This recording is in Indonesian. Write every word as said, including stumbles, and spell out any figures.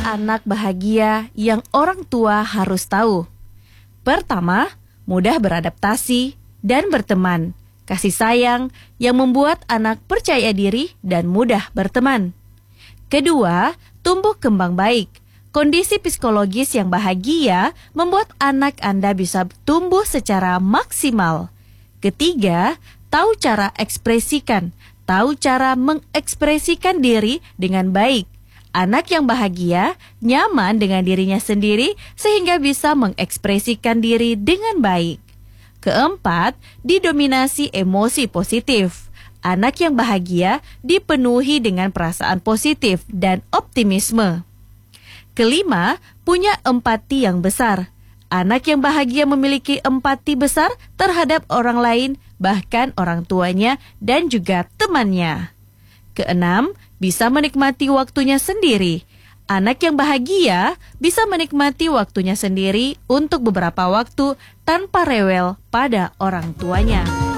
anak bahagia yang orang tua harus tahu? Pertama, mudah beradaptasi dan berteman. Kasih sayang yang membuat anak percaya diri dan mudah berteman. Kedua, tumbuh kembang baik. Kondisi psikologis yang bahagia membuat anak Anda bisa tumbuh secara maksimal. Ketiga, tahu cara ekspresikan, tahu cara mengekspresikan diri dengan baik. Anak yang bahagia, nyaman dengan dirinya sendiri sehingga bisa mengekspresikan diri dengan baik. Keempat, didominasi emosi positif. Anak yang bahagia dipenuhi dengan perasaan positif dan optimisme. Kelima, punya empati yang besar. Anak yang bahagia memiliki empati besar terhadap orang lain, bahkan orang tuanya dan juga temannya. Keenam, bisa menikmati waktunya sendiri. Anak yang bahagia bisa menikmati waktunya sendiri untuk beberapa waktu tanpa rewel pada orang tuanya.